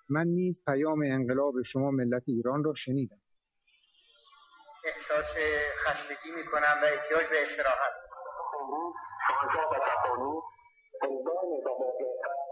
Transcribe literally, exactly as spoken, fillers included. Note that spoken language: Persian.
من نیز پیام انقلاب شما ملت ایران را شنیدم. احساس خستگی میکنم و احتیاج به استراحت. امروز شانزده تفانی اعلام